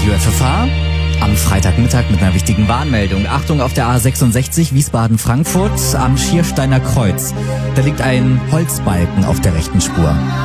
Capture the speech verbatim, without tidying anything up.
Radio F F H am Freitagmittag mit einer wichtigen Warnmeldung. Achtung auf der A sechsundsechzig Wiesbaden-Frankfurt am Schiersteiner Kreuz. Da liegt ein Holzbalken auf der rechten Spur.